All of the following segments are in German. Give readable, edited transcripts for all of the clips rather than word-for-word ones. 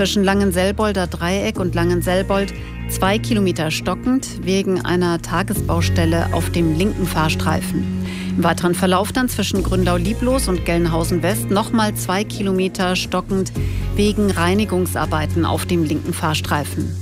zwischen Langenselbolder Dreieck und Langenselbold 2 Kilometer stockend wegen einer Tagesbaustelle auf dem linken Fahrstreifen. Im weiteren Verlauf dann zwischen Gründau-Lieblos und Gelnhausen-West nochmal 2 Kilometer stockend wegen Reinigungsarbeiten auf dem linken Fahrstreifen.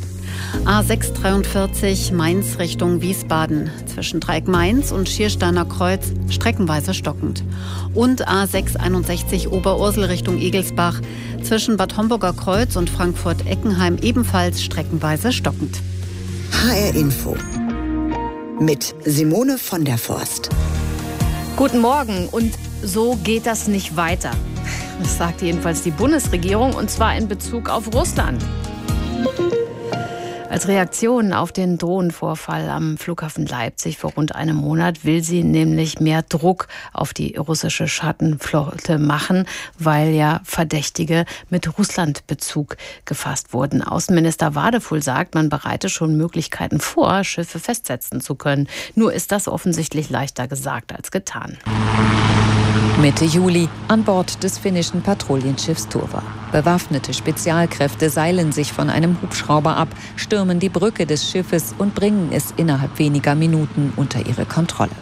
A643 Mainz Richtung Wiesbaden zwischen Dreieck-Mainz und Schiersteiner Kreuz streckenweise stockend. Und A661 Oberursel Richtung Egelsbach zwischen Bad Homburger Kreuz und Frankfurt-Eckenheim ebenfalls streckenweise stockend. HR Info mit Simone von der Forst. Guten Morgen, und so geht das nicht weiter. Das sagt jedenfalls die Bundesregierung, und zwar in Bezug auf Russland. Als Reaktion auf den Drohnenvorfall am Flughafen Leipzig vor rund einem Monat will sie nämlich mehr Druck auf die russische Schattenflotte machen, weil ja Verdächtige mit Russlandbezug gefasst wurden. Außenminister Wadefuhl sagt, man bereite schon Möglichkeiten vor, Schiffe festsetzen zu können. Nur ist das offensichtlich leichter gesagt als getan. Mitte Juli an Bord des finnischen Patrouillenschiffs Turva. Bewaffnete Spezialkräfte seilen sich von einem Hubschrauber ab, stürmen die Brücke des Schiffes und bringen es innerhalb weniger Minuten unter ihre Kontrolle.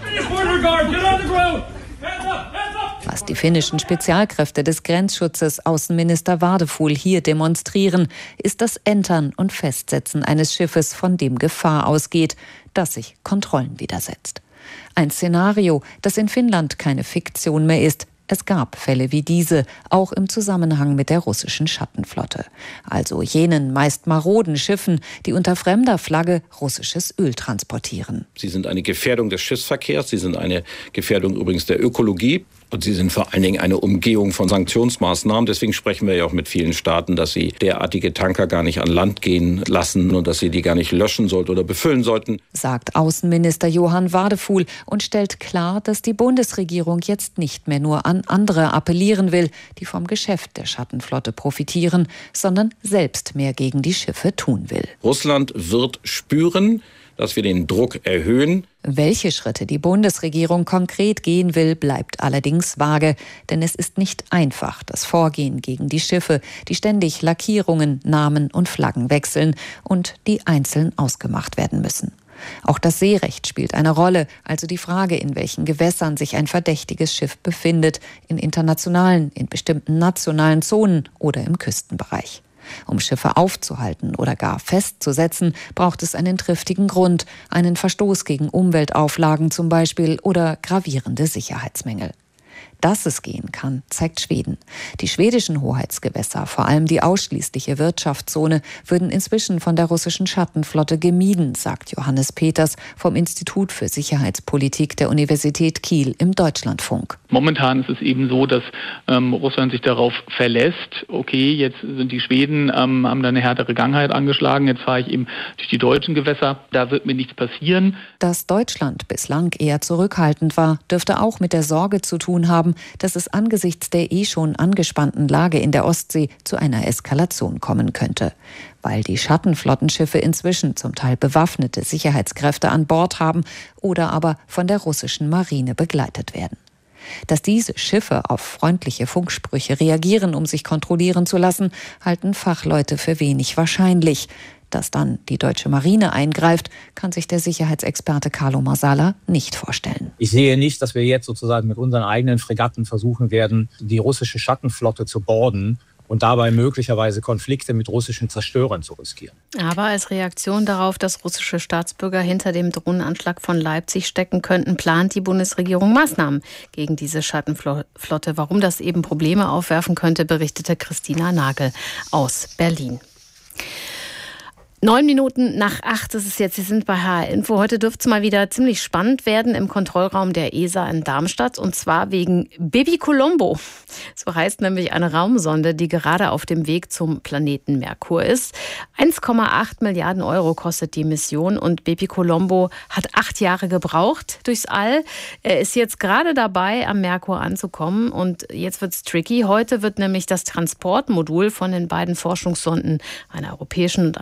Was die finnischen Spezialkräfte des Grenzschutzes Außenminister Wadefuhl hier demonstrieren, ist das Entern und Festsetzen eines Schiffes, von dem Gefahr ausgeht, das sich Kontrollen widersetzt. Ein Szenario, das in Finnland keine Fiktion mehr ist. Es gab Fälle wie diese, auch im Zusammenhang mit der russischen Schattenflotte. Also jenen meist maroden Schiffen, die unter fremder Flagge russisches Öl transportieren. Sie sind eine Gefährdung des Schiffsverkehrs, sie sind eine Gefährdung übrigens der Ökologie. Und sie sind vor allen Dingen eine Umgehung von Sanktionsmaßnahmen. Deswegen sprechen wir ja auch mit vielen Staaten, dass sie derartige Tanker gar nicht an Land gehen lassen und dass sie die gar nicht löschen sollten oder befüllen sollten. Sagt Außenminister Johann Wadefuhl und stellt klar, dass die Bundesregierung jetzt nicht mehr nur an andere appellieren will, die vom Geschäft der Schattenflotte profitieren, sondern selbst mehr gegen die Schiffe tun will. Russland wird spüren, dass wir den Druck erhöhen. Welche Schritte die Bundesregierung konkret gehen will, bleibt allerdings vage. Denn es ist nicht einfach, das Vorgehen gegen die Schiffe, die ständig Lackierungen, Namen und Flaggen wechseln und die einzeln ausgemacht werden müssen. Auch das Seerecht spielt eine Rolle, also die Frage, in welchen Gewässern sich ein verdächtiges Schiff befindet, in internationalen, in bestimmten nationalen Zonen oder im Küstenbereich. Um Schiffe aufzuhalten oder gar festzusetzen, braucht es einen triftigen Grund, einen Verstoß gegen Umweltauflagen zum Beispiel oder gravierende Sicherheitsmängel. Dass es gehen kann, zeigt Schweden. Die schwedischen Hoheitsgewässer, vor allem die ausschließliche Wirtschaftszone, würden inzwischen von der russischen Schattenflotte gemieden, sagt Johannes Peters vom Institut für Sicherheitspolitik der Universität Kiel im Deutschlandfunk. Momentan ist es eben so, dass Russland sich darauf verlässt, okay, jetzt sind die Schweden, haben da eine härtere Gangheit angeschlagen, jetzt fahre ich eben durch die deutschen Gewässer, da wird mir nichts passieren. Dass Deutschland bislang eher zurückhaltend war, dürfte auch mit der Sorge zu tun haben, dass es angesichts der schon angespannten Lage in der Ostsee zu einer Eskalation kommen könnte. Weil die Schattenflottenschiffe inzwischen zum Teil bewaffnete Sicherheitskräfte an Bord haben oder aber von der russischen Marine begleitet werden. Dass diese Schiffe auf freundliche Funksprüche reagieren, um sich kontrollieren zu lassen, halten Fachleute für wenig wahrscheinlich. Dass dann die deutsche Marine eingreift, kann sich der Sicherheitsexperte Carlo Marsala nicht vorstellen. Ich sehe nicht, dass wir jetzt sozusagen mit unseren eigenen Fregatten versuchen werden, die russische Schattenflotte zu boarden und dabei möglicherweise Konflikte mit russischen Zerstörern zu riskieren. Aber als Reaktion darauf, dass russische Staatsbürger hinter dem Drohnenanschlag von Leipzig stecken könnten, plant die Bundesregierung Maßnahmen gegen diese Schattenflotte. Warum das eben Probleme aufwerfen könnte, berichtete Christina Nagel aus Berlin. 7:09 ist es jetzt, Sie sind bei HR Info. Heute dürfte es mal wieder ziemlich spannend werden im Kontrollraum der ESA in Darmstadt. Und zwar wegen Baby Colombo. So heißt nämlich eine Raumsonde, die gerade auf dem Weg zum Planeten Merkur ist. 1,8 Milliarden Euro kostet die Mission. Und Baby Colombo hat 8 Jahre gebraucht durchs All. Er ist jetzt gerade dabei, am Merkur anzukommen. Und jetzt wird's tricky. Heute wird nämlich das Transportmodul von den beiden Forschungssonden, einer europäischen und einer japanischen,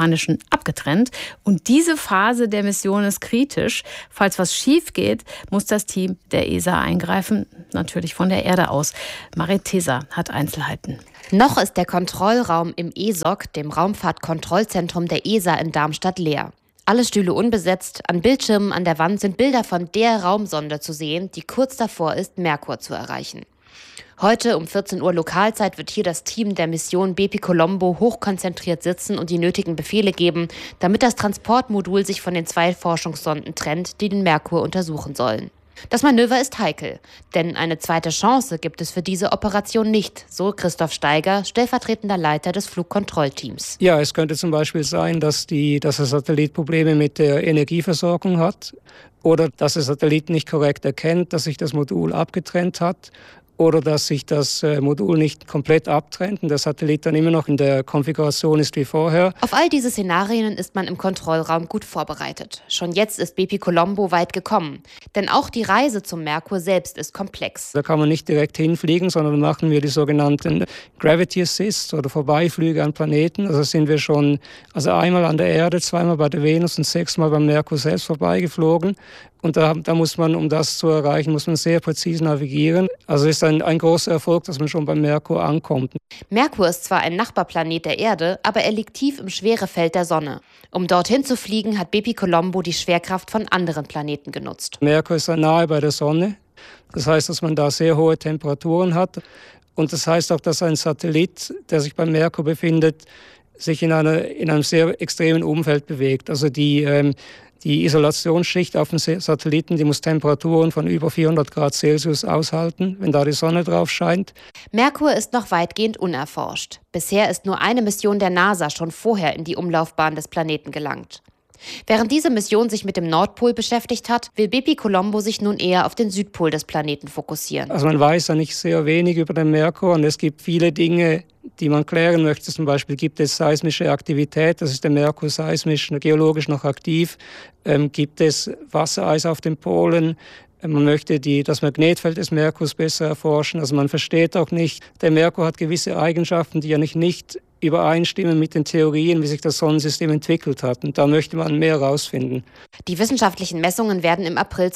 japanischen abgetrennt. Und diese Phase der Mission ist kritisch. Falls was schief geht, muss das Team der ESA eingreifen, natürlich von der Erde aus. Marit Theser hat Einzelheiten. Noch ist der Kontrollraum im ESOC, dem Raumfahrtkontrollzentrum der ESA in Darmstadt, leer. Alle Stühle unbesetzt, an Bildschirmen an der Wand sind Bilder von der Raumsonde zu sehen, die kurz davor ist, Merkur zu erreichen. Heute um 14 Uhr Lokalzeit wird hier das Team der Mission Bepi-Colombo hochkonzentriert sitzen und die nötigen Befehle geben, damit das Transportmodul sich von den 2 Forschungssonden trennt, die den Merkur untersuchen sollen. Das Manöver ist heikel, denn eine zweite Chance gibt es für diese Operation nicht, so Christoph Steiger, stellvertretender Leiter des Flugkontrollteams. Ja, es könnte zum Beispiel sein, dass der Satellit Probleme mit der Energieversorgung hat oder dass der Satellit nicht korrekt erkennt, dass sich das Modul abgetrennt hat. Oder dass sich das Modul nicht komplett abtrennt und der Satellit dann immer noch in der Konfiguration ist wie vorher. Auf all diese Szenarien ist man im Kontrollraum gut vorbereitet. Schon jetzt ist Bepi-Colombo weit gekommen. Denn auch die Reise zum Merkur selbst ist komplex. Da kann man nicht direkt hinfliegen, sondern machen wir die sogenannten Gravity Assist oder Vorbeiflüge an Planeten. Also sind wir schon einmal an der Erde, 2-mal bei der Venus und 6-mal beim Merkur selbst vorbeigeflogen. Und da muss man, um das zu erreichen, muss man sehr präzise navigieren. Also ist ein großer Erfolg, dass man schon beim Merkur ankommt. Merkur ist zwar ein Nachbarplanet der Erde, aber er liegt tief im Schwerefeld der Sonne. Um dorthin zu fliegen, hat Bepi-Colombo die Schwerkraft von anderen Planeten genutzt. Merkur ist nahe bei der Sonne. Das heißt, dass man da sehr hohe Temperaturen hat. Und das heißt auch, dass ein Satellit, der sich beim Merkur befindet, sich in einem sehr extremen Umfeld bewegt. Also die Isolationsschicht auf dem Satelliten, die muss Temperaturen von über 400 Grad Celsius aushalten, wenn da die Sonne drauf scheint. Merkur ist noch weitgehend unerforscht. Bisher ist nur eine Mission der NASA schon vorher in die Umlaufbahn des Planeten gelangt. Während diese Mission sich mit dem Nordpol beschäftigt hat, will Bepi-Colombo sich nun eher auf den Südpol des Planeten fokussieren. Also man weiß ja nicht sehr wenig über den Merkur und es gibt viele Dinge, die man klären möchte. Zum Beispiel gibt es seismische Aktivität, das ist der Merkur seismisch, geologisch noch aktiv. Gibt es Wassereis auf den Polen? Man möchte das Magnetfeld des Merkurs besser erforschen. Also man versteht auch nicht, der Merkur hat gewisse Eigenschaften, die ja nicht übereinstimmen mit den Theorien, wie sich das Sonnensystem entwickelt hat. Und da möchte man mehr herausfinden. Die wissenschaftlichen Messungen werden im April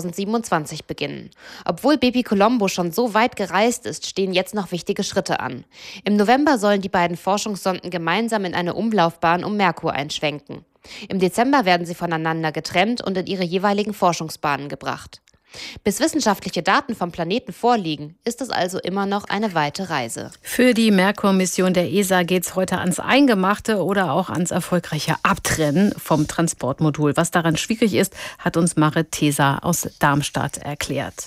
2027 beginnen. Obwohl Bepi-Colombo schon so weit gereist ist, stehen jetzt noch wichtige Schritte an. Im November sollen die beiden Forschungssonden gemeinsam in eine Umlaufbahn um Merkur einschwenken. Im Dezember werden sie voneinander getrennt und in ihre jeweiligen Forschungsbahnen gebracht. Bis wissenschaftliche Daten vom Planeten vorliegen, ist es also immer noch eine weite Reise. Für die Merkur-Mission der ESA geht es heute ans Eingemachte oder auch ans erfolgreiche Abtrennen vom Transportmodul. Was daran schwierig ist, hat uns Marit Theser aus Darmstadt erklärt.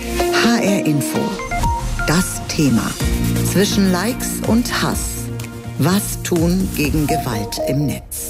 HR Info. Das Thema. Zwischen Likes und Hass. Was tun gegen Gewalt im Netz?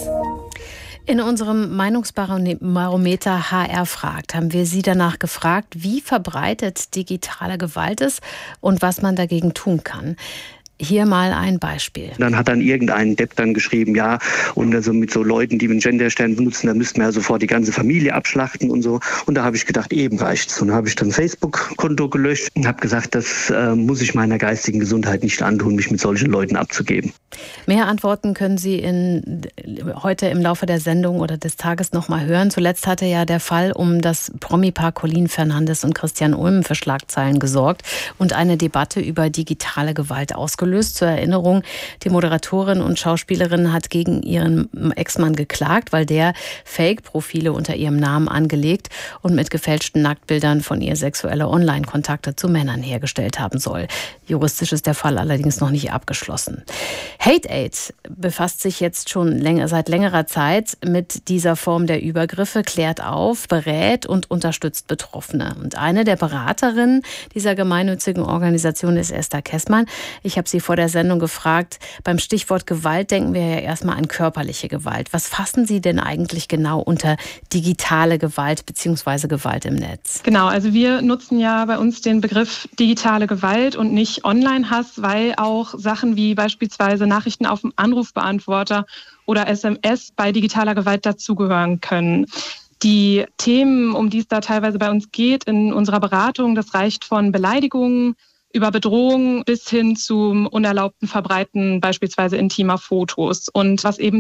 In unserem Meinungsbarometer HR fragt, haben wir Sie danach gefragt, wie verbreitet digitale Gewalt ist und was man dagegen tun kann. Hier mal ein Beispiel. Dann hat irgendein Depp geschrieben, ja, und also mit so Leuten, die einen Genderstern benutzen, da müssten wir ja sofort die ganze Familie abschlachten und so. Und da habe ich gedacht, eben reicht's. Und da habe ich dann Facebook-Konto gelöscht und habe gesagt, das muss ich meiner geistigen Gesundheit nicht antun, mich mit solchen Leuten abzugeben. Mehr Antworten können Sie heute im Laufe der Sendung oder des Tages noch mal hören. Zuletzt hatte ja der Fall um das Promi-Paar Colin Fernandes und Christian Ulm für Schlagzeilen gesorgt und eine Debatte über digitale Gewalt ausgelöst. Zur Erinnerung, die Moderatorin und Schauspielerin hat gegen ihren Ex-Mann geklagt, weil der Fake-Profile unter ihrem Namen angelegt und mit gefälschten Nacktbildern von ihr sexuelle Online-Kontakte zu Männern hergestellt haben soll. Juristisch ist der Fall allerdings noch nicht abgeschlossen. Hate-Aid befasst sich jetzt schon seit längerer Zeit mit dieser Form der Übergriffe, klärt auf, berät und unterstützt Betroffene. Und eine der Beraterinnen dieser gemeinnützigen Organisation ist Esther Kessmann. Ich habe sie vor der Sendung gefragt, beim Stichwort Gewalt denken wir ja erstmal an körperliche Gewalt. Was fassen Sie denn eigentlich genau unter digitale Gewalt bzw. Gewalt im Netz? Genau, also wir nutzen ja bei uns den Begriff digitale Gewalt und nicht Online-Hass, weil auch Sachen wie beispielsweise Nachrichten auf dem Anrufbeantworter oder SMS bei digitaler Gewalt dazugehören können. Die Themen, um die es da teilweise bei uns geht in unserer Beratung, das reicht von Beleidigungen über Bedrohung bis hin zum unerlaubten Verbreiten beispielsweise intimer Fotos. Und was eben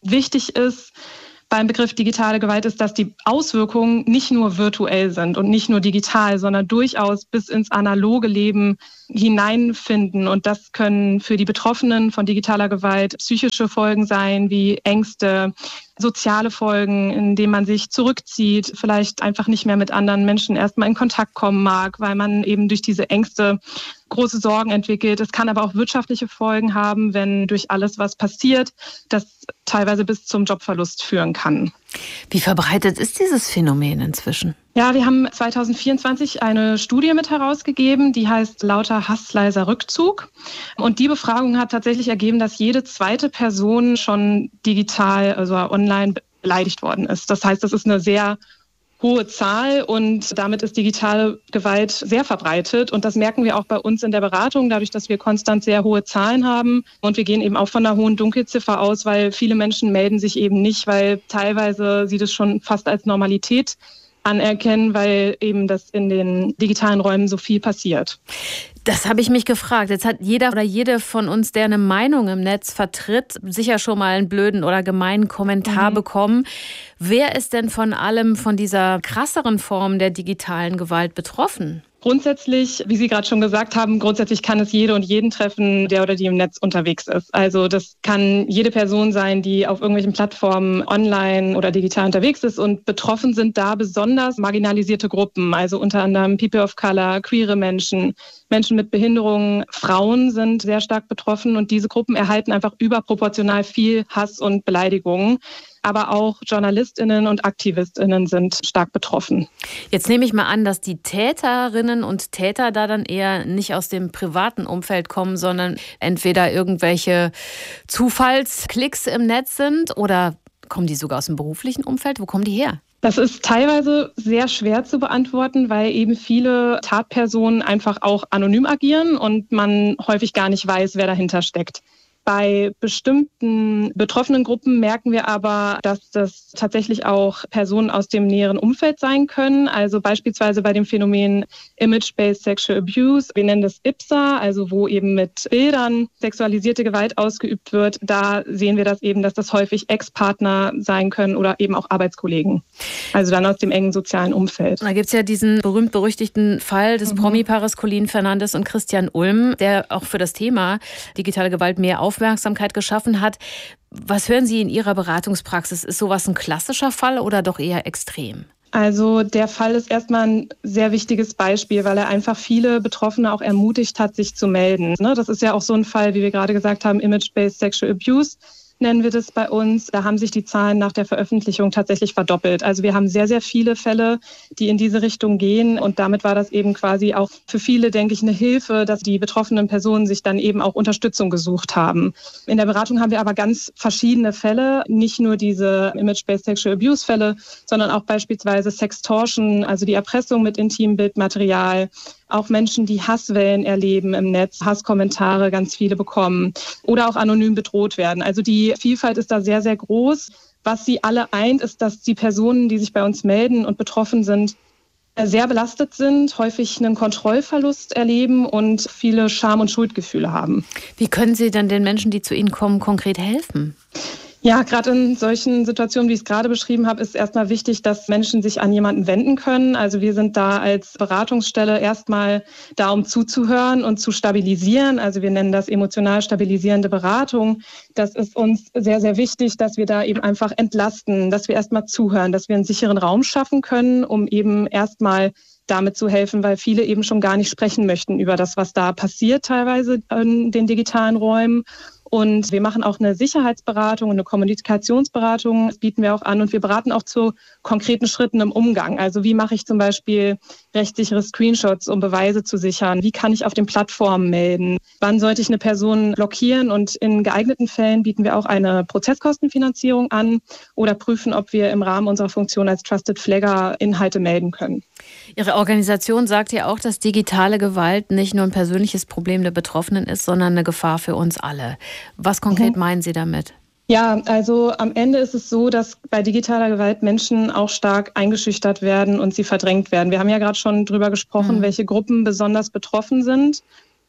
wichtig ist beim Begriff digitale Gewalt, ist, dass die Auswirkungen nicht nur virtuell sind und nicht nur digital, sondern durchaus bis ins analoge Leben hineinfinden. Und das können für die Betroffenen von digitaler Gewalt psychische Folgen sein, wie Ängste, soziale Folgen, indem man sich zurückzieht, vielleicht einfach nicht mehr mit anderen Menschen erstmal in Kontakt kommen mag, weil man eben durch diese Ängste große Sorgen entwickelt. Es kann aber auch wirtschaftliche Folgen haben, wenn durch alles, was passiert, das teilweise bis zum Jobverlust führen kann. Wie verbreitet ist dieses Phänomen inzwischen? Ja, wir haben 2024 eine Studie mit herausgegeben, die heißt Lauter Hass, leiser Rückzug. Und die Befragung hat tatsächlich ergeben, dass jede zweite Person schon digital, also online beleidigt worden ist. Das heißt, das ist eine sehr hohe Zahl und damit ist digitale Gewalt sehr verbreitet. Und das merken wir auch bei uns in der Beratung, dadurch, dass wir konstant sehr hohe Zahlen haben. Und wir gehen eben auch von einer hohen Dunkelziffer aus, weil viele Menschen melden sich eben nicht, weil teilweise sie das schon fast als Normalität anerkennen, weil eben das in den digitalen Räumen so viel passiert. Das habe ich mich gefragt. Jetzt hat jeder oder jede von uns, der eine Meinung im Netz vertritt, sicher schon mal einen blöden oder gemeinen Kommentar bekommen. Wer ist denn von dieser krasseren Form der digitalen Gewalt betroffen? Grundsätzlich, wie Sie gerade schon gesagt haben, grundsätzlich kann es jede und jeden treffen, der oder die im Netz unterwegs ist. Also das kann jede Person sein, die auf irgendwelchen Plattformen online oder digital unterwegs ist. Und betroffen sind da besonders marginalisierte Gruppen, also unter anderem People of Color, queere Menschen, Menschen mit Behinderungen, Frauen sind sehr stark betroffen. Und diese Gruppen erhalten einfach überproportional viel Hass und Beleidigungen. Aber auch JournalistInnen und AktivistInnen sind stark betroffen. Jetzt nehme ich mal an, dass die Täterinnen und Täter da dann eher nicht aus dem privaten Umfeld kommen, sondern entweder irgendwelche Zufallsklicks im Netz sind oder kommen die sogar aus dem beruflichen Umfeld? Wo kommen die her? Das ist teilweise sehr schwer zu beantworten, weil eben viele Tatpersonen einfach auch anonym agieren und man häufig gar nicht weiß, wer dahinter steckt. Bei bestimmten betroffenen Gruppen merken wir aber, dass das tatsächlich auch Personen aus dem näheren Umfeld sein können. Also beispielsweise bei dem Phänomen Image-Based Sexual Abuse. Wir nennen das IBSA, also wo eben mit Bildern sexualisierte Gewalt ausgeübt wird. Da sehen wir das eben, dass das häufig Ex-Partner sein können oder eben auch Arbeitskollegen. Also dann aus dem engen sozialen Umfeld. Da gibt es ja diesen berühmt-berüchtigten Fall des Promi-Paares Colleen Fernandes und Christian Ulm, der auch für das Thema digitale Gewalt mehr Aufmerksamkeit geschaffen hat. Was hören Sie in Ihrer Beratungspraxis? Ist sowas ein klassischer Fall oder doch eher extrem? Also der Fall ist erstmal ein sehr wichtiges Beispiel, weil er einfach viele Betroffene auch ermutigt hat, sich zu melden. Das ist ja auch so ein Fall, wie wir gerade gesagt haben, Image-Based Sexual Abuse nennen wir das bei uns. Da haben sich die Zahlen nach der Veröffentlichung tatsächlich verdoppelt. Also wir haben sehr, sehr viele Fälle, die in diese Richtung gehen. Und damit war das eben quasi auch für viele, denke ich, eine Hilfe, dass die betroffenen Personen sich dann eben auch Unterstützung gesucht haben. In der Beratung haben wir aber ganz verschiedene Fälle, nicht nur diese Image-Based Sexual Abuse-Fälle, sondern auch beispielsweise Sextortion, also die Erpressung mit intimem Bildmaterial. Auch Menschen, die Hasswellen erleben im Netz, Hasskommentare ganz viele bekommen oder auch anonym bedroht werden. Also die Vielfalt ist da sehr, sehr groß. Was sie alle eint, ist, dass die Personen, die sich bei uns melden und betroffen sind, sehr belastet sind, häufig einen Kontrollverlust erleben und viele Scham- und Schuldgefühle haben. Wie können Sie denn den Menschen, die zu Ihnen kommen, konkret helfen? Ja, gerade in solchen Situationen, wie ich es gerade beschrieben habe, ist erstmal wichtig, dass Menschen sich an jemanden wenden können. Also wir sind da als Beratungsstelle erstmal da, um zuzuhören und zu stabilisieren. Also wir nennen das emotional stabilisierende Beratung. Das ist uns sehr, sehr wichtig, dass wir da eben einfach entlasten, dass wir erstmal zuhören, dass wir einen sicheren Raum schaffen können, um eben erstmal damit zu helfen, weil viele eben schon gar nicht sprechen möchten über das, was da passiert teilweise in den digitalen Räumen. Und wir machen auch eine Sicherheitsberatung und eine Kommunikationsberatung. Das bieten wir auch an. Und wir beraten auch zu konkreten Schritten im Umgang. Also wie mache ich zum Beispiel rechtssichere Screenshots, um Beweise zu sichern? Wie kann ich auf den Plattformen melden? Wann sollte ich eine Person blockieren? Und in geeigneten Fällen bieten wir auch eine Prozesskostenfinanzierung an oder prüfen, ob wir im Rahmen unserer Funktion als Trusted Flagger Inhalte melden können. Ihre Organisation sagt ja auch, dass digitale Gewalt nicht nur ein persönliches Problem der Betroffenen ist, sondern eine Gefahr für uns alle. Was konkret meinen Sie damit? Ja, also am Ende ist es so, dass bei digitaler Gewalt Menschen auch stark eingeschüchtert werden und sie verdrängt werden. Wir haben ja gerade schon drüber gesprochen, welche Gruppen besonders betroffen sind.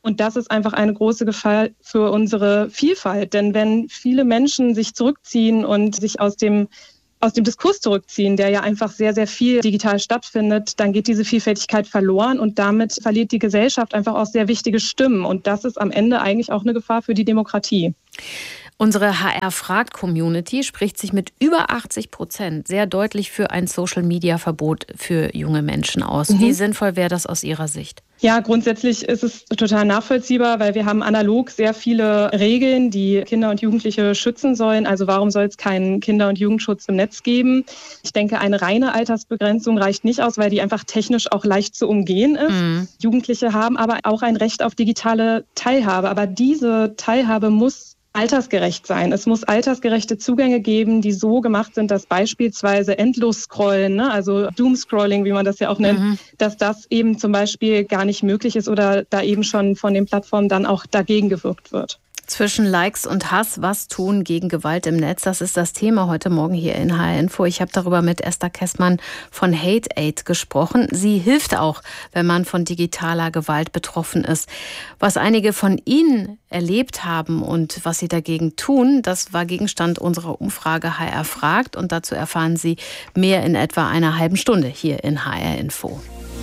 Und das ist einfach eine große Gefahr für unsere Vielfalt. Denn wenn viele Menschen sich zurückziehen und sich aus dem Diskurs zurückziehen, der ja einfach sehr, sehr viel digital stattfindet, dann geht diese Vielfältigkeit verloren und damit verliert die Gesellschaft einfach auch sehr wichtige Stimmen. Und das ist am Ende eigentlich auch eine Gefahr für die Demokratie. Unsere HR-Fragt-Community spricht sich mit über 80% sehr deutlich für ein Social-Media-Verbot für junge Menschen aus. Wie sinnvoll wäre das aus Ihrer Sicht? Ja, grundsätzlich ist es total nachvollziehbar, weil wir haben analog sehr viele Regeln, die Kinder und Jugendliche schützen sollen. Also warum soll es keinen Kinder- und Jugendschutz im Netz geben? Ich denke, eine reine Altersbegrenzung reicht nicht aus, weil die einfach technisch auch leicht zu umgehen ist. Jugendliche haben aber auch ein Recht auf digitale Teilhabe. Aber diese Teilhabe muss altersgerecht sein. Es muss altersgerechte Zugänge geben, die so gemacht sind, dass beispielsweise endlos scrollen, also Doomscrolling, wie man das ja auch nennt, dass das eben zum Beispiel gar nicht möglich ist oder da eben schon von den Plattformen dann auch dagegen gewirkt wird. Zwischen Likes und Hass, was tun gegen Gewalt im Netz? Das ist das Thema heute Morgen hier in HR Info. Ich habe darüber mit Esther Kessmann von Hate Aid gesprochen. Sie hilft auch, wenn man von digitaler Gewalt betroffen ist. Was einige von Ihnen erlebt haben und was sie dagegen tun, das war Gegenstand unserer Umfrage HR fragt. Und dazu erfahren Sie mehr in etwa einer halben Stunde hier in HR Info.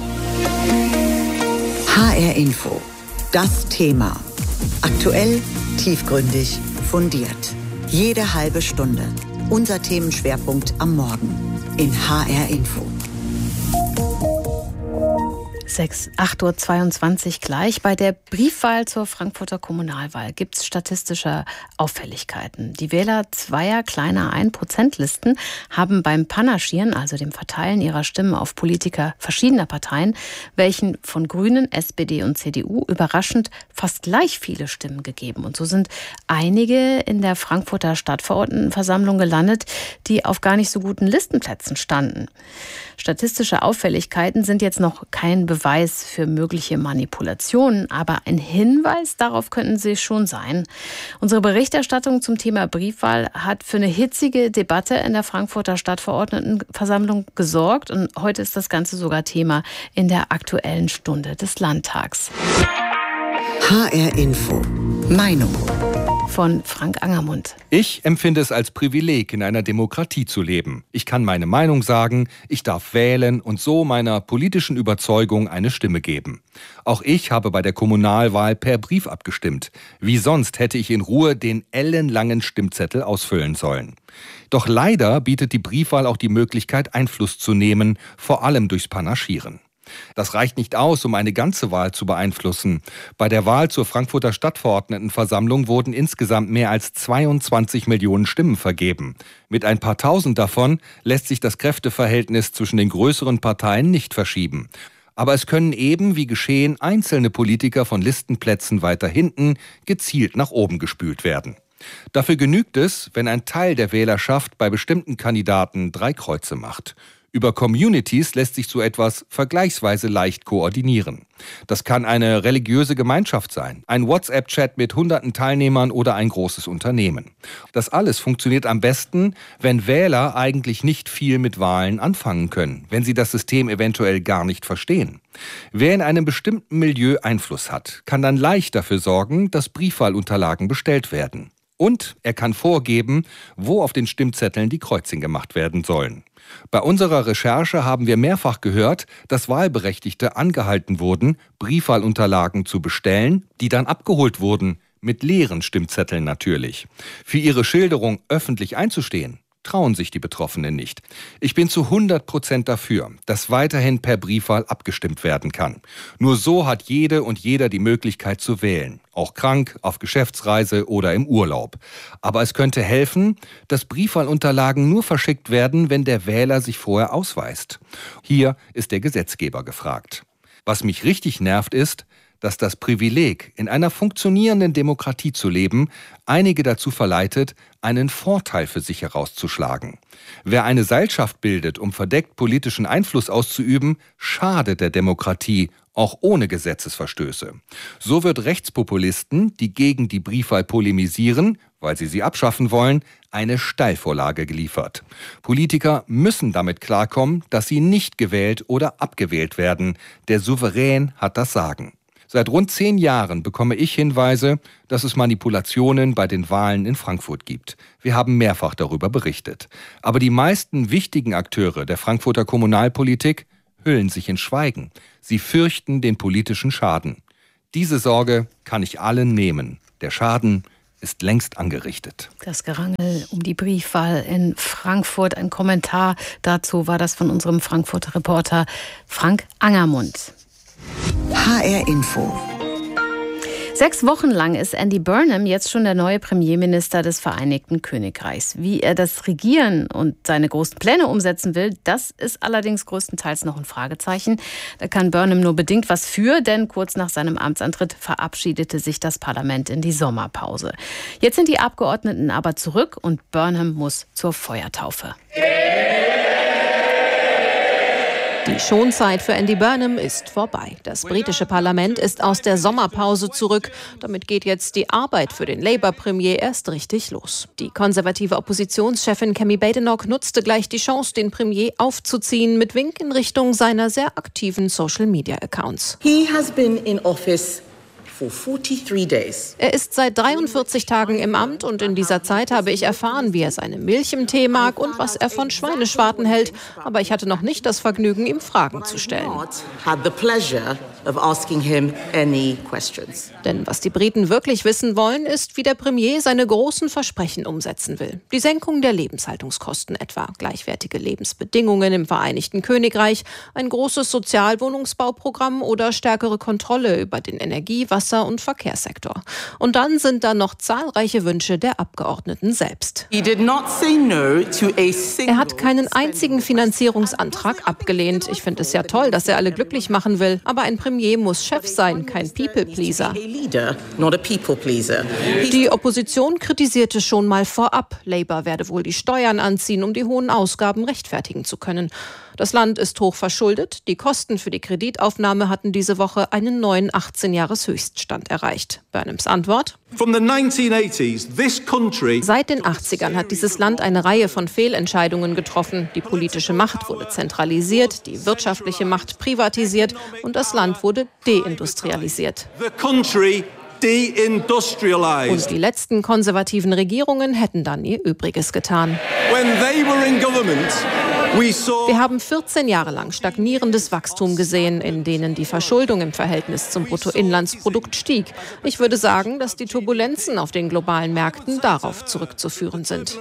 HR Info. Das Thema. Aktuell, tiefgründig, fundiert. Jede halbe Stunde. Unser Themenschwerpunkt am Morgen in HR Info. 8:22 Uhr gleich. Bei der Briefwahl zur Frankfurter Kommunalwahl gibt es statistische Auffälligkeiten. Die Wähler zweier kleiner 1%-Listen haben beim Panaschieren, also dem Verteilen ihrer Stimmen auf Politiker verschiedener Parteien, welchen von Grünen, SPD und CDU überraschend fast gleich viele Stimmen gegeben. Und so sind einige in der Frankfurter Stadtverordnetenversammlung gelandet, die auf gar nicht so guten Listenplätzen standen. Statistische Auffälligkeiten sind jetzt noch kein Beweis für mögliche Manipulationen, aber ein Hinweis darauf könnten sie schon sein. Unsere Berichterstattung zum Thema Briefwahl hat für eine hitzige Debatte in der Frankfurter Stadtverordnetenversammlung gesorgt und heute ist das Ganze sogar Thema in der Aktuellen Stunde des Landtags. HR Info. Meinung. Von Frank Angermund. Ich empfinde es als Privileg, in einer Demokratie zu leben. Ich kann meine Meinung sagen, ich darf wählen und so meiner politischen Überzeugung eine Stimme geben. Auch ich habe bei der Kommunalwahl per Brief abgestimmt. Wie sonst hätte ich in Ruhe den ellenlangen Stimmzettel ausfüllen sollen. Doch leider bietet die Briefwahl auch die Möglichkeit, Einfluss zu nehmen, vor allem durchs Panaschieren. Das reicht nicht aus, um eine ganze Wahl zu beeinflussen. Bei der Wahl zur Frankfurter Stadtverordnetenversammlung wurden insgesamt mehr als 22 Millionen Stimmen vergeben. Mit ein paar Tausend davon lässt sich das Kräfteverhältnis zwischen den größeren Parteien nicht verschieben. Aber es können eben, wie geschehen, einzelne Politiker von Listenplätzen weiter hinten gezielt nach oben gespült werden. Dafür genügt es, wenn ein Teil der Wählerschaft bei bestimmten Kandidaten 3 Kreuze macht. Über Communities lässt sich so etwas vergleichsweise leicht koordinieren. Das kann eine religiöse Gemeinschaft sein, ein WhatsApp-Chat mit hunderten Teilnehmern oder ein großes Unternehmen. Das alles funktioniert am besten, wenn Wähler eigentlich nicht viel mit Wahlen anfangen können, wenn sie das System eventuell gar nicht verstehen. Wer in einem bestimmten Milieu Einfluss hat, kann dann leicht dafür sorgen, dass Briefwahlunterlagen bestellt werden. Und er kann vorgeben, wo auf den Stimmzetteln die Kreuzchen gemacht werden sollen. Bei unserer Recherche haben wir mehrfach gehört, dass Wahlberechtigte angehalten wurden, Briefwahlunterlagen zu bestellen, die dann abgeholt wurden, mit leeren Stimmzetteln natürlich. Für ihre Schilderung öffentlich einzustehen, trauen sich die Betroffenen nicht. Ich bin zu 100% dafür, dass weiterhin per Briefwahl abgestimmt werden kann. Nur so hat jede und jeder die Möglichkeit zu wählen. Auch krank, auf Geschäftsreise oder im Urlaub. Aber es könnte helfen, dass Briefwahlunterlagen nur verschickt werden, wenn der Wähler sich vorher ausweist. Hier ist der Gesetzgeber gefragt. Was mich richtig nervt ist, dass das Privileg, in einer funktionierenden Demokratie zu leben, einige dazu verleitet, einen Vorteil für sich herauszuschlagen. Wer eine Seilschaft bildet, um verdeckt politischen Einfluss auszuüben, schadet der Demokratie, auch ohne Gesetzesverstöße. So wird Rechtspopulisten, die gegen die Briefwahl polemisieren, weil sie abschaffen wollen, eine Steilvorlage geliefert. Politiker müssen damit klarkommen, dass sie nicht gewählt oder abgewählt werden. Der Souverän hat das Sagen. Seit rund 10 Jahren bekomme ich Hinweise, dass es Manipulationen bei den Wahlen in Frankfurt gibt. Wir haben mehrfach darüber berichtet. Aber die meisten wichtigen Akteure der Frankfurter Kommunalpolitik hüllen sich in Schweigen. Sie fürchten den politischen Schaden. Diese Sorge kann ich allen nehmen. Der Schaden ist längst angerichtet. Das Gerangel um die Briefwahl in Frankfurt. Ein Kommentar dazu war das von unserem Frankfurter Reporter Frank Angermund. HR Info. 6 Wochen lang ist Andy Burnham jetzt schon der neue Premierminister des Vereinigten Königreichs. Wie er das Regieren und seine großen Pläne umsetzen will, das ist allerdings größtenteils noch ein Fragezeichen. Da kann Burnham nur bedingt was für, denn kurz nach seinem Amtsantritt verabschiedete sich das Parlament in die Sommerpause. Jetzt sind die Abgeordneten aber zurück und Burnham muss zur Feuertaufe. Die Schonzeit für Andy Burnham ist vorbei. Das britische Parlament ist aus der Sommerpause zurück. Damit geht jetzt die Arbeit für den Labour-Premier erst richtig los. Die konservative Oppositionschefin Kemi Badenoch nutzte gleich die Chance, den Premier aufzuziehen, mit Wink in Richtung seiner sehr aktiven Social-Media-Accounts. He has been in office. Er ist seit 43 Tagen im Amt und in dieser Zeit habe ich erfahren, wie er seine Milch im Tee mag und was er von Schweineschwarten hält. Aber ich hatte noch nicht das Vergnügen, ihm Fragen zu stellen. Denn was die Briten wirklich wissen wollen, ist, wie der Premier seine großen Versprechen umsetzen will. Die Senkung der Lebenshaltungskosten etwa, gleichwertige Lebensbedingungen im Vereinigten Königreich, ein großes Sozialwohnungsbauprogramm oder stärkere Kontrolle über den Energie-, Wasser- und Verkehrssektor. Und dann sind da noch zahlreiche Wünsche der Abgeordneten selbst. Er hat keinen einzigen Finanzierungsantrag abgelehnt. Ich finde es ja toll, dass er alle glücklich machen will. Aber ein Premier muss Chef sein, kein People-Pleaser. Die Opposition kritisierte schon mal vorab, Labour werde wohl die Steuern anziehen, um die hohen Ausgaben rechtfertigen zu können. Das Land ist hoch verschuldet. Die Kosten für die Kreditaufnahme hatten diese Woche einen neuen 18-Jahres-Höchststand erreicht. Burnhams Antwort? Seit den 80ern hat dieses Land eine Reihe von Fehlentscheidungen getroffen. Die politische Macht wurde zentralisiert, die wirtschaftliche Macht privatisiert und das Land wurde deindustrialisiert. Und die letzten konservativen Regierungen hätten dann ihr Übriges getan. Wir haben 14 Jahre lang stagnierendes Wachstum gesehen, in denen die Verschuldung im Verhältnis zum Bruttoinlandsprodukt stieg. Ich würde sagen, dass die Turbulenzen auf den globalen Märkten darauf zurückzuführen sind.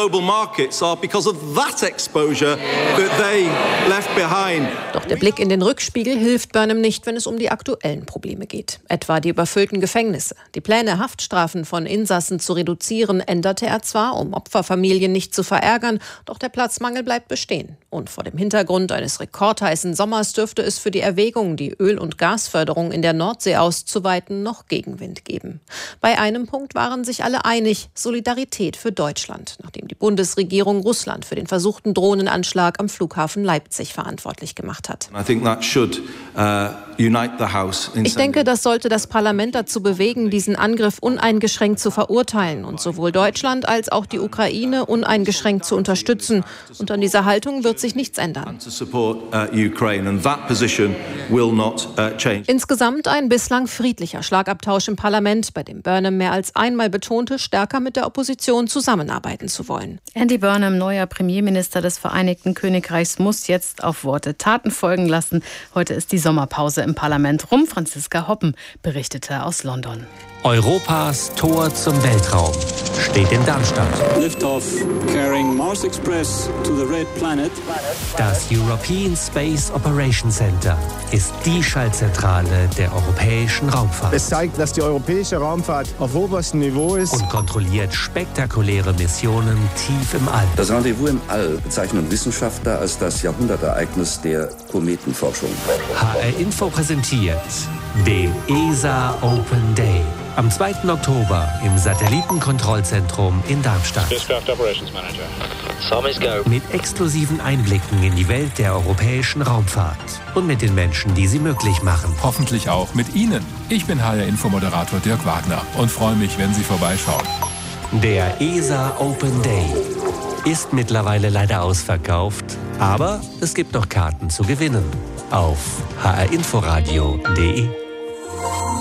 Doch der Blick in den Rückspiegel hilft Burnham nicht, wenn es um die aktuellen Probleme geht. Etwa die überfüllten Gefängnisse. Die Pläne, Haftstrafen von Insassen zu reduzieren, änderte er zwar, um Opferfamilien nicht zu verärgern, doch der Platzmangel bleibt bestehen. Und vor dem Hintergrund eines rekordheißen Sommers dürfte es für die Erwägung, die Öl- und Gasförderung in der Nordsee auszuweiten, noch Gegenwind geben. Bei einem Punkt waren sich alle einig: Solidarität für Deutschland, nachdem die Bundesregierung Russland für den versuchten Drohnenanschlag am Flughafen Leipzig verantwortlich gemacht hat. Ich denke, das sollte das Parlament dazu bewegen, diesen Angriff uneingeschränkt zu verurteilen und sowohl Deutschland als auch die Ukraine uneingeschränkt zu unterstützen. Und an dieser Haltung wird sich nichts ändern. Insgesamt ein bislang friedlicher Schlagabtausch im Parlament, bei dem Burnham mehr als einmal betonte, stärker mit der Opposition zusammenarbeiten zu wollen. Andy Burnham, neuer Premierminister des Vereinigten Königreichs, muss jetzt auf Worte Taten folgen lassen. Heute ist die Sommerpause im Parlament rum. Franziska Hoppen berichtete aus London. Europas Tor zum Weltraum steht in Darmstadt. Liftoff carrying Mars Express to the Red Planet. Das European Space Operations Center ist die Schaltzentrale der europäischen Raumfahrt. Es zeigt, dass die europäische Raumfahrt auf oberstem Niveau ist und kontrolliert spektakuläre Missionen tief im All. Das Rendezvous im All bezeichnen Wissenschaftler als das Jahrhundertereignis der Kometenforschung. HR Info präsentiert den ESA Open Day. Am 2. Oktober im Satellitenkontrollzentrum in Darmstadt. Mit exklusiven Einblicken in die Welt der europäischen Raumfahrt und mit den Menschen, die sie möglich machen. Hoffentlich auch mit Ihnen. Ich bin HR-Info-Moderator Dirk Wagner und freue mich, wenn Sie vorbeischauen. Der ESA Open Day ist mittlerweile leider ausverkauft, aber es gibt noch Karten zu gewinnen auf hrinforadio.de.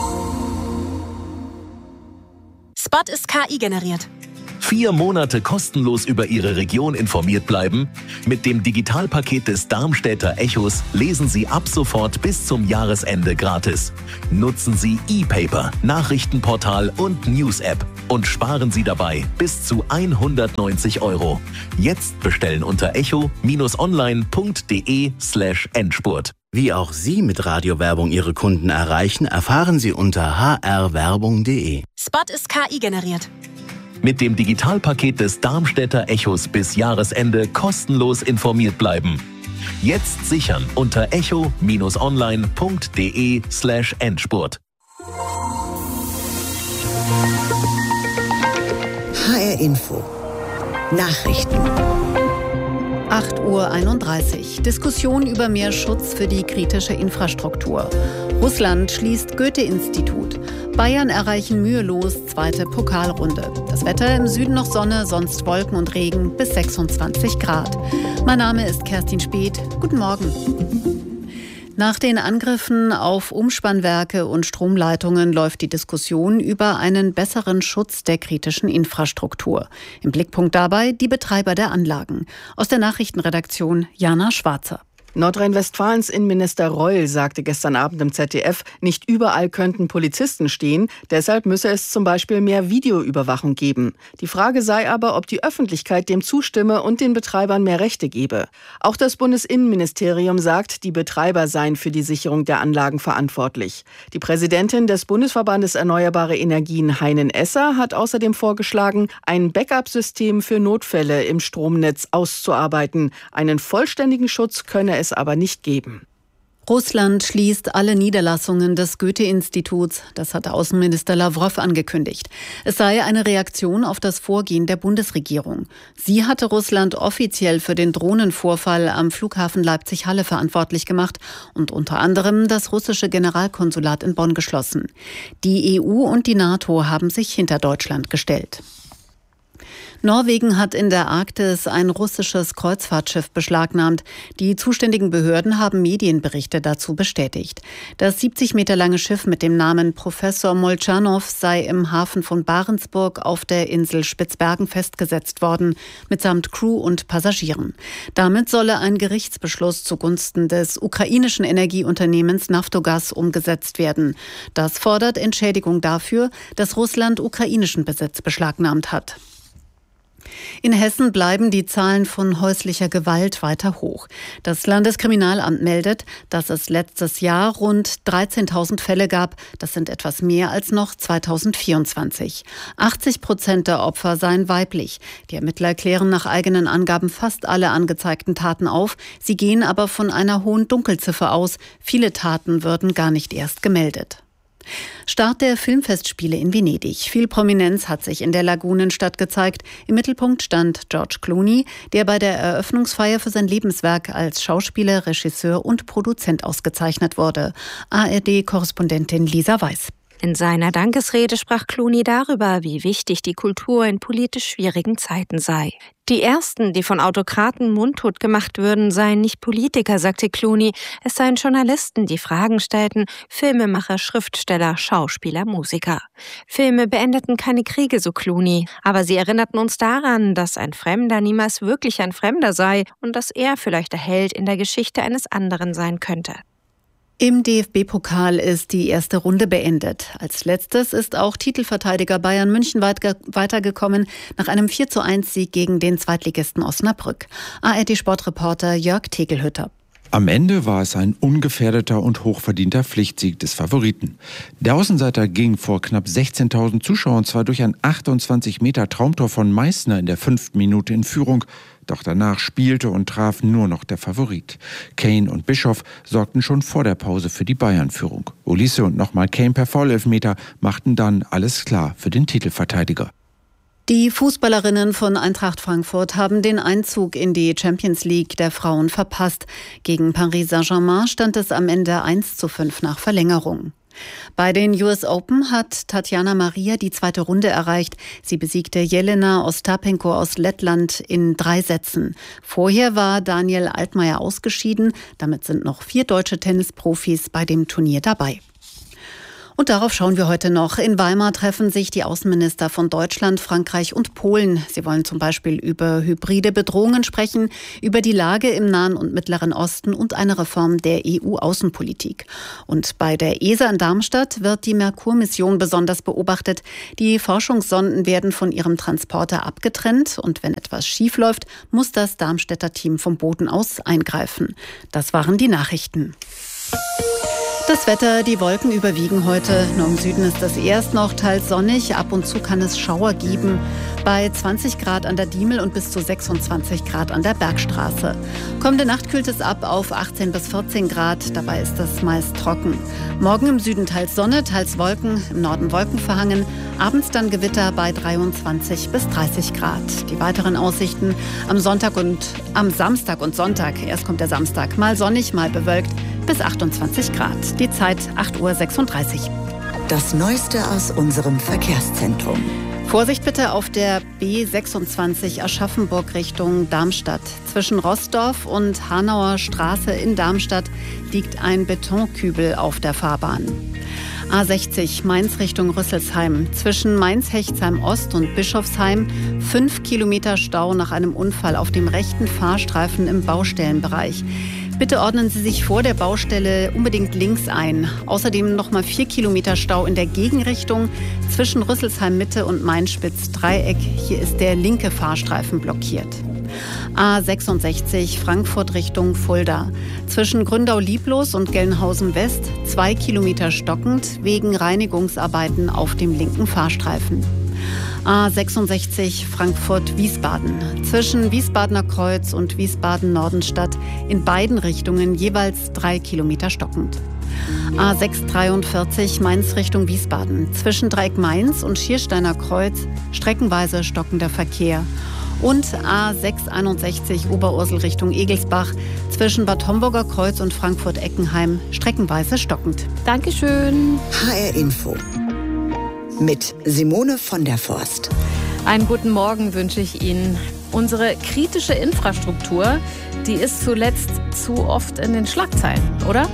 Spot ist KI generiert. 4 Monate kostenlos über Ihre Region informiert bleiben? Mit dem Digitalpaket des Darmstädter Echos lesen Sie ab sofort bis zum Jahresende gratis. Nutzen Sie E-Paper, Nachrichtenportal und News-App und sparen Sie dabei bis zu 190 €. Jetzt bestellen unter echo-online.de/Endspurt. Wie auch Sie mit Radiowerbung Ihre Kunden erreichen, erfahren Sie unter hrwerbung.de. Spot ist KI generiert. Mit dem Digitalpaket des Darmstädter Echos bis Jahresende kostenlos informiert bleiben. Jetzt sichern unter echo-online.de/Endspurt. HR Info. Nachrichten. 8:31 Uhr. Diskussion über mehr Schutz für die kritische Infrastruktur. Russland schließt Goethe-Institut. Bayern erreichen mühelos zweite Pokalrunde. Das Wetter im Süden noch Sonne, sonst Wolken und Regen bis 26 Grad. Mein Name ist Kerstin Speth. Guten Morgen. Nach den Angriffen auf Umspannwerke und Stromleitungen läuft die Diskussion über einen besseren Schutz der kritischen Infrastruktur. Im Blickpunkt dabei die Betreiber der Anlagen. Aus der Nachrichtenredaktion Jana Schwarzer. Nordrhein-Westfalens Innenminister Reul sagte gestern Abend im ZDF, nicht überall könnten Polizisten stehen, deshalb müsse es zum Beispiel mehr Videoüberwachung geben. Die Frage sei aber, ob die Öffentlichkeit dem zustimme und den Betreibern mehr Rechte gebe. Auch das Bundesinnenministerium sagt, die Betreiber seien für die Sicherung der Anlagen verantwortlich. Die Präsidentin des Bundesverbandes Erneuerbare Energien, Heinen Esser, hat außerdem vorgeschlagen, ein Backup-System für Notfälle im Stromnetz auszuarbeiten. Einen vollständigen Schutz könne es aber nicht geben. Russland schließt alle Niederlassungen des Goethe-Instituts. Das hatte Außenminister Lawrow angekündigt. Es sei eine Reaktion auf das Vorgehen der Bundesregierung. Sie hatte Russland offiziell für den Drohnenvorfall am Flughafen Leipzig-Halle verantwortlich gemacht und unter anderem das russische Generalkonsulat in Bonn geschlossen. Die EU und die NATO haben sich hinter Deutschland gestellt. Norwegen hat in der Arktis ein russisches Kreuzfahrtschiff beschlagnahmt. Die zuständigen Behörden haben Medienberichte dazu bestätigt. Das 70 Meter lange Schiff mit dem Namen Professor Moltschanow sei im Hafen von Barentsburg auf der Insel Spitzbergen festgesetzt worden, mitsamt Crew und Passagieren. Damit solle ein Gerichtsbeschluss zugunsten des ukrainischen Energieunternehmens Naftogaz umgesetzt werden. Das fordert Entschädigung dafür, dass Russland ukrainischen Besitz beschlagnahmt hat. In Hessen bleiben die Zahlen von häuslicher Gewalt weiter hoch. Das Landeskriminalamt meldet, dass es letztes Jahr rund 13.000 Fälle gab. Das sind etwas mehr als noch 2024. 80% der Opfer seien weiblich. Die Ermittler klären nach eigenen Angaben fast alle angezeigten Taten auf. Sie gehen aber von einer hohen Dunkelziffer aus. Viele Taten würden gar nicht erst gemeldet. Start der Filmfestspiele in Venedig. Viel Prominenz hat sich in der Lagunenstadt gezeigt. Im Mittelpunkt stand George Clooney, der bei der Eröffnungsfeier für sein Lebenswerk als Schauspieler, Regisseur und Produzent ausgezeichnet wurde. ARD-Korrespondentin Lisa Weiß. In seiner Dankesrede sprach Clooney darüber, wie wichtig die Kultur in politisch schwierigen Zeiten sei. Die Ersten, die von Autokraten mundtot gemacht würden, seien nicht Politiker, sagte Clooney. Es seien Journalisten, die Fragen stellten, Filmemacher, Schriftsteller, Schauspieler, Musiker. Filme beendeten keine Kriege, so Clooney. Aber sie erinnerten uns daran, dass ein Fremder niemals wirklich ein Fremder sei und dass er vielleicht der Held in der Geschichte eines anderen sein könnte. Im DFB-Pokal ist die erste Runde beendet. Als letztes ist auch Titelverteidiger Bayern München weitergekommen nach einem 4:1-Sieg gegen den Zweitligisten Osnabrück. ARD-Sportreporter Jörg Tegelhütter. Am Ende war es ein ungefährdeter und hochverdienter Pflichtsieg des Favoriten. Der Außenseiter ging vor knapp 16.000 Zuschauern zwar durch ein 28 Meter Traumtor von Meißner in der 5. Minute in Führung, doch danach spielte und traf nur noch der Favorit. Kane und Bischoff sorgten schon vor der Pause für die Bayern-Führung. Olise und nochmal Kane per Foulelfmeter machten dann alles klar für den Titelverteidiger. Die Fußballerinnen von Eintracht Frankfurt haben den Einzug in die Champions League der Frauen verpasst. Gegen Paris Saint-Germain stand es am Ende 1:5 nach Verlängerung. Bei den US Open hat Tatjana Maria die zweite Runde erreicht. Sie besiegte Jelena Ostapenko aus Lettland in 3 Sätzen. Vorher war Daniel Altmaier ausgeschieden. Damit sind noch 4 deutsche Tennisprofis bei dem Turnier dabei. Und darauf schauen wir heute noch. In Weimar treffen sich die Außenminister von Deutschland, Frankreich und Polen. Sie wollen zum Beispiel über hybride Bedrohungen sprechen, über die Lage im Nahen und Mittleren Osten und eine Reform der EU-Außenpolitik. Und bei der ESA in Darmstadt wird die Merkur-Mission besonders beobachtet. Die Forschungssonden werden von ihrem Transporter abgetrennt und wenn etwas schief läuft, muss das Darmstädter Team vom Boden aus eingreifen. Das waren die Nachrichten. Das Wetter, die Wolken überwiegen heute. Nur im Süden ist es erst noch teils sonnig. Ab und zu kann es Schauer geben. Bei 20 Grad an der Diemel und bis zu 26 Grad an der Bergstraße. Kommende Nacht kühlt es ab auf 18 bis 14 Grad. Dabei ist es meist trocken. Morgen im Süden teils Sonne, teils Wolken. Im Norden wolkenverhangen. Abends dann Gewitter bei 23 bis 30 Grad. Die weiteren Aussichten am Samstag und Sonntag. Erst kommt der Samstag. Mal sonnig, mal bewölkt. Bis 28 Grad. Die Zeit 8:36 Uhr. Das Neueste aus unserem Verkehrszentrum. Vorsicht bitte auf der B26 Aschaffenburg Richtung Darmstadt. Zwischen Roßdorf und Hanauer Straße in Darmstadt liegt ein Betonkübel auf der Fahrbahn. A60 Mainz Richtung Rüsselsheim. Zwischen Mainz-Hechtsheim Ost und Bischofsheim 5 Kilometer Stau nach einem Unfall auf dem rechten Fahrstreifen im Baustellenbereich. Bitte ordnen Sie sich vor der Baustelle unbedingt links ein. Außerdem nochmal 4 Kilometer Stau in der Gegenrichtung zwischen Rüsselsheim Mitte und Mainspitz-Dreieck. Hier ist der linke Fahrstreifen blockiert. A66 Frankfurt Richtung Fulda. Zwischen Gründau-Lieblos und Gelnhausen West 2 Kilometer stockend wegen Reinigungsarbeiten auf dem linken Fahrstreifen. A66 Frankfurt-Wiesbaden. Zwischen Wiesbadener Kreuz und Wiesbaden-Nordenstadt in beiden Richtungen jeweils 3 Kilometer stockend. A643 Mainz Richtung Wiesbaden. Zwischen Dreieck Mainz und Schiersteiner Kreuz streckenweise stockender Verkehr. Und A661 Oberursel Richtung Egelsbach. Zwischen Bad Homburger Kreuz und Frankfurt-Eckenheim streckenweise stockend. Dankeschön. HR Info. Mit Simone von der Forst. Einen guten Morgen wünsche ich Ihnen. Unsere kritische Infrastruktur, die ist zuletzt zu oft in den Schlagzeilen, oder?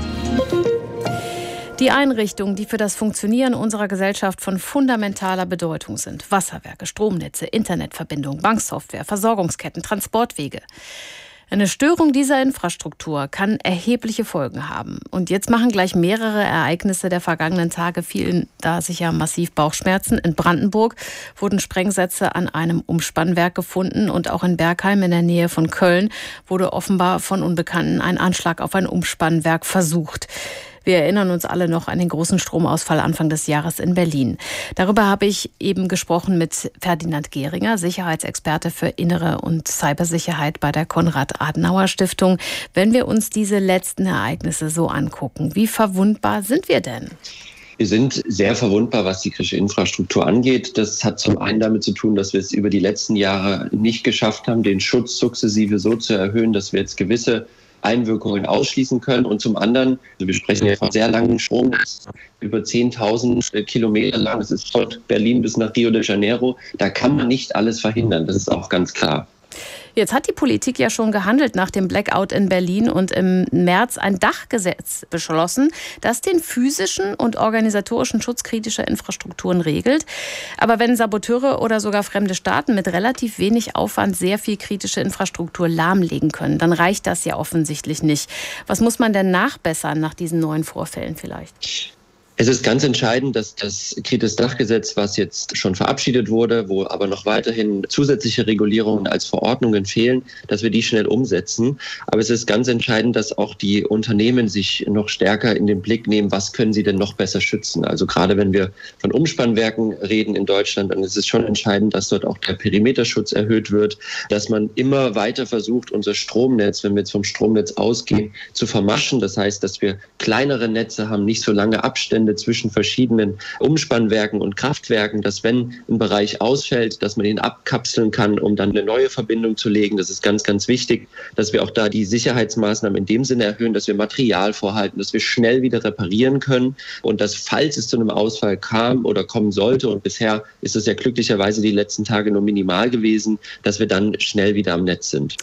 Die Einrichtungen, die für das Funktionieren unserer Gesellschaft von fundamentaler Bedeutung sind. Wasserwerke, Stromnetze, Internetverbindungen, Banksoftware, Versorgungsketten, Transportwege. Eine Störung dieser Infrastruktur kann erhebliche Folgen haben. Und jetzt machen gleich mehrere Ereignisse der vergangenen Tage vielen da sicher massiv Bauchschmerzen. In Brandenburg wurden Sprengsätze an einem Umspannwerk gefunden und auch in Bergheim in der Nähe von Köln wurde offenbar von Unbekannten ein Anschlag auf ein Umspannwerk versucht. Wir erinnern uns alle noch an den großen Stromausfall Anfang des Jahres in Berlin. Darüber habe ich eben gesprochen mit Ferdinand Gehringer, Sicherheitsexperte für Innere und Cybersicherheit bei der Konrad-Adenauer-Stiftung. Wenn wir uns diese letzten Ereignisse so angucken, wie verwundbar sind wir denn? Wir sind sehr verwundbar, was die kritische Infrastruktur angeht. Das hat zum einen damit zu tun, dass wir es über die letzten Jahre nicht geschafft haben, den Schutz sukzessive so zu erhöhen, dass wir jetzt gewisse Einwirkungen ausschließen können. Und zum anderen, wir sprechen ja von sehr langen Stromnetz, über 10.000 Kilometer lang, das ist von Berlin bis nach Rio de Janeiro. Da kann man nicht alles verhindern, das ist auch ganz klar. Jetzt hat die Politik ja schon gehandelt nach dem Blackout in Berlin und im März ein Dachgesetz beschlossen, das den physischen und organisatorischen Schutz kritischer Infrastrukturen regelt. Aber wenn Saboteure oder sogar fremde Staaten mit relativ wenig Aufwand sehr viel kritische Infrastruktur lahmlegen können, dann reicht das ja offensichtlich nicht. Was muss man denn nachbessern nach diesen neuen Vorfällen vielleicht? Es ist ganz entscheidend, dass das KRITIS-Dachgesetz, was jetzt schon verabschiedet wurde, wo aber noch weiterhin zusätzliche Regulierungen als Verordnungen fehlen, dass wir die schnell umsetzen. Aber es ist ganz entscheidend, dass auch die Unternehmen sich noch stärker in den Blick nehmen, was können sie denn noch besser schützen. Also gerade wenn wir von Umspannwerken reden in Deutschland, dann ist es schon entscheidend, dass dort auch der Perimeterschutz erhöht wird, dass man immer weiter versucht, unser Stromnetz, wenn wir jetzt vom Stromnetz ausgehen, zu vermaschen. Das heißt, dass wir kleinere Netze haben, nicht so lange Abstände zwischen verschiedenen Umspannwerken und Kraftwerken, dass wenn ein Bereich ausfällt, dass man ihn abkapseln kann, um dann eine neue Verbindung zu legen. Das ist ganz, ganz wichtig, dass wir auch da die Sicherheitsmaßnahmen in dem Sinne erhöhen, dass wir Material vorhalten, dass wir schnell wieder reparieren können und dass, falls es zu einem Ausfall kam oder kommen sollte, und bisher ist es ja glücklicherweise die letzten Tage nur minimal gewesen, dass wir dann schnell wieder am Netz sind.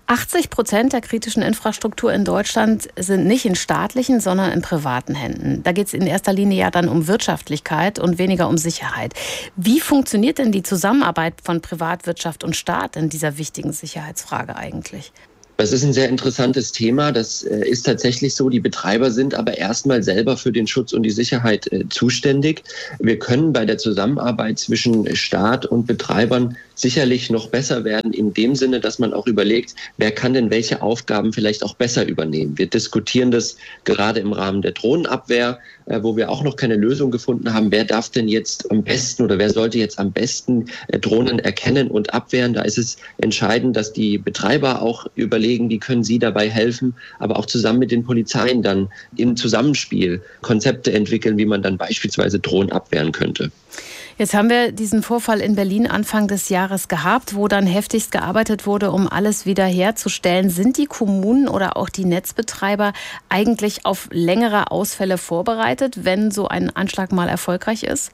80% der kritischen Infrastruktur in Deutschland sind nicht in staatlichen, sondern in privaten Händen. Da geht es in erster Linie Linie ja dann um Wirtschaftlichkeit und weniger um Sicherheit. Wie funktioniert denn die Zusammenarbeit von Privatwirtschaft und Staat in dieser wichtigen Sicherheitsfrage eigentlich? Das ist ein sehr interessantes Thema. Das ist tatsächlich so. Die Betreiber sind aber erstmal selber für den Schutz und die Sicherheit zuständig. Wir können bei der Zusammenarbeit zwischen Staat und Betreibern sicherlich noch besser werden, in dem Sinne, dass man auch überlegt, wer kann denn welche Aufgaben vielleicht auch besser übernehmen. Wir diskutieren das gerade im Rahmen der Drohnenabwehr, wo wir auch noch keine Lösung gefunden haben. Wer darf denn jetzt am besten oder wer sollte jetzt am besten Drohnen erkennen und abwehren? Da ist es entscheidend, dass die Betreiber auch überlegen, wie können sie dabei helfen, aber auch zusammen mit den Polizeien dann im Zusammenspiel Konzepte entwickeln, wie man dann beispielsweise Drohnen abwehren könnte. Jetzt haben wir diesen Vorfall in Berlin Anfang des Jahres gehabt, wo dann heftigst gearbeitet wurde, um alles wiederherzustellen. Sind die Kommunen oder auch die Netzbetreiber eigentlich auf längere Ausfälle vorbereitet, wenn so ein Anschlag mal erfolgreich ist?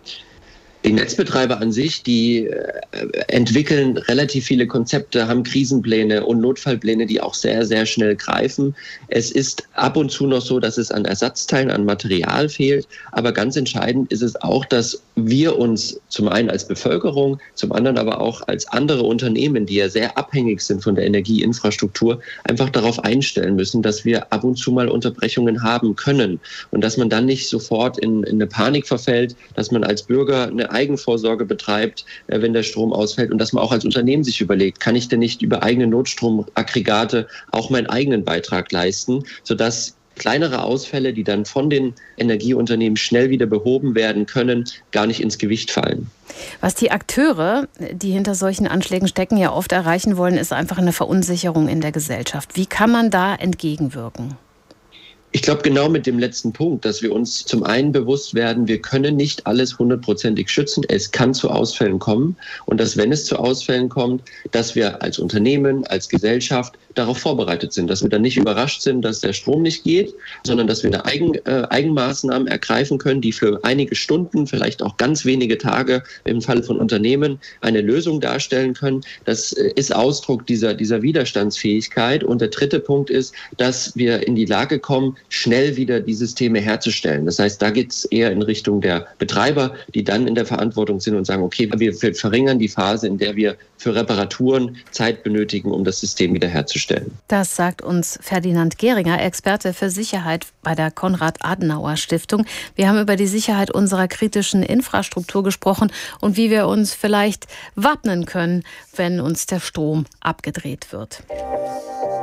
Die Netzbetreiber an sich, die entwickeln relativ viele Konzepte, haben Krisenpläne und Notfallpläne, die auch sehr, sehr schnell greifen. Es ist ab und zu noch so, dass es an Ersatzteilen, an Material fehlt. Aber ganz entscheidend ist es auch, dass wir uns zum einen als Bevölkerung, zum anderen aber auch als andere Unternehmen, die ja sehr abhängig sind von der Energieinfrastruktur, einfach darauf einstellen müssen, dass wir ab und zu mal Unterbrechungen haben können. Und dass man dann nicht sofort in eine Panik verfällt, dass man als Bürger eine Eigenvorsorge betreibt, wenn der Strom ausfällt und dass man auch als Unternehmen sich überlegt, kann ich denn nicht über eigene Notstromaggregate auch meinen eigenen Beitrag leisten, sodass kleinere Ausfälle, die dann von den Energieunternehmen schnell wieder behoben werden können, gar nicht ins Gewicht fallen. Was die Akteure, die hinter solchen Anschlägen stecken, ja oft erreichen wollen, ist einfach eine Verunsicherung in der Gesellschaft. Wie kann man da entgegenwirken? Ich glaube genau mit dem letzten Punkt, dass wir uns zum einen bewusst werden, wir können nicht alles 100%ig schützen. Es kann zu Ausfällen kommen und dass, wenn es zu Ausfällen kommt, dass wir als Unternehmen, als Gesellschaft darauf vorbereitet sind, dass wir dann nicht überrascht sind, dass der Strom nicht geht, sondern dass wir Eigenmaßnahmen ergreifen können, die für einige Stunden, vielleicht auch ganz wenige Tage im Falle von Unternehmen eine Lösung darstellen können. Das ist Ausdruck dieser Widerstandsfähigkeit. Und der dritte Punkt ist, dass wir in die Lage kommen, schnell wieder die Systeme herzustellen. Das heißt, da geht es eher in Richtung der Betreiber, die dann in der Verantwortung sind und sagen, okay, wir verringern die Phase, in der wir für Reparaturen Zeit benötigen, um das System wieder herzustellen. Das sagt uns Ferdinand Gehringer, Experte für Sicherheit bei der Konrad-Adenauer-Stiftung. Wir haben über die Sicherheit unserer kritischen Infrastruktur gesprochen und wie wir uns vielleicht wappnen können, wenn uns der Strom abgedreht wird.